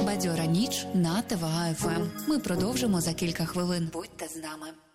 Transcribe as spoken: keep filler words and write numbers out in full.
Бадьора ніч на ТВА еф ем. Ми продовжимо за кілька хвилин. Будьте з нами.